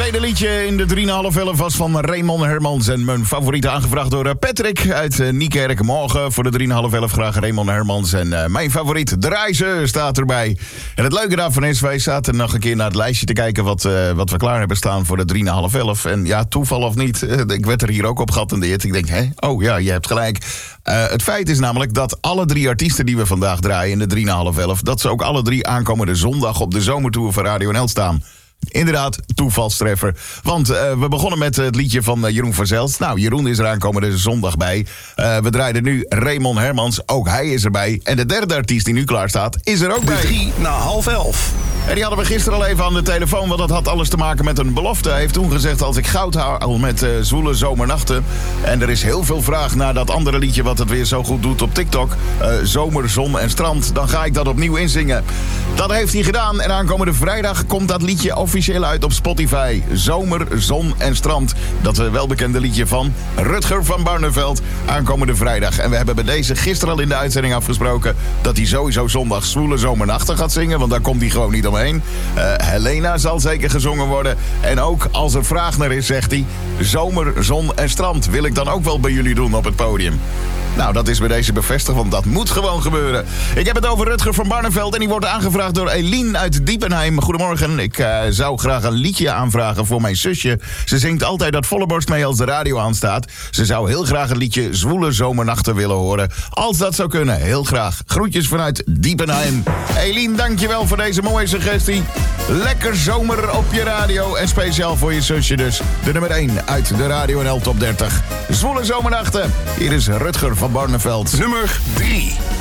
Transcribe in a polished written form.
Tweede liedje in de 3,5 was van Raymond Hermans. En mijn favoriete aangevraagd door Patrick uit Niekerk. Morgen voor de 3,5 graag Raymond Hermans. En mijn favoriet, De Reizen, staat erbij. En het leuke daarvan is, wij zaten nog een keer naar het lijstje te kijken wat we klaar hebben staan voor de 3,5. En ja, toeval of niet, ik werd er hier ook op geattendeerd. Ik denk, oh ja, je hebt gelijk. Het feit is namelijk dat alle 3 artiesten die we vandaag draaien in de 3,5, dat ze ook alle 3 aankomende zondag op de zomertour van Radio NL staan. Inderdaad, toevalstreffer. Want we begonnen met het liedje van Jeroen van Zelst. Nou, Jeroen is er aankomende zondag bij. We draaiden nu Raymond Hermans. Ook hij is erbij. En de derde artiest die nu klaar staat, is er ook bij. 11:03. En die hadden we gisteren al even aan de telefoon, want dat had alles te maken met een belofte. Hij heeft toen gezegd, als ik goud haal met zwoele zomernachten. En er is heel veel vraag naar dat andere liedje wat het weer zo goed doet op TikTok. Zomer, zon en strand. Dan ga ik dat opnieuw inzingen. Dat heeft hij gedaan. En aankomende vrijdag komt dat liedje officieel uit op Spotify. Zomer, zon en strand. Dat welbekende liedje van Rutger van Barneveld. Aankomende vrijdag. En we hebben bij deze gisteren al in de uitzending afgesproken dat hij sowieso zondag zwoele zomernachten gaat zingen. Want daar komt hij gewoon niet omheen. Helena zal zeker gezongen worden. En ook als er vraag naar is, zegt hij, zomer, zon en strand wil ik dan ook wel bij jullie doen op het podium. Nou, dat is bij deze bevestigd, want dat moet gewoon gebeuren. Ik heb het over Rutger van Barneveld en die wordt aangevraagd door Eline uit Diepenheim. Goedemorgen, ik zou graag een liedje aanvragen voor mijn zusje. Ze zingt altijd dat volle borst mee als de radio aanstaat. Ze zou heel graag het liedje Zwoele Zomernachten willen horen. Als dat zou kunnen, heel graag. Groetjes vanuit Diepenheim. Eline, dankjewel voor deze mooie suggestie. Lekker zomer op je radio en speciaal voor je zusje dus. De nummer 1 uit de Radio NL Top 30. Zwoele Zomernachten. Hier is Rutger van Barneveld. Nummer 3.